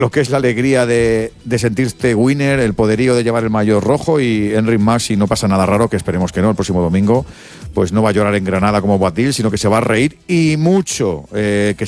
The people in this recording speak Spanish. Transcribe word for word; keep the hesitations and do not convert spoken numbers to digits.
lo que es la alegría de, de sentirte winner, el poderío de llevar el maillot rojo, y Enric Mas, si no pasa nada raro, que esperemos que no, el próximo domingo, pues no va a llorar en Granada como Boadil, sino que se va a reír y mucho, eh, que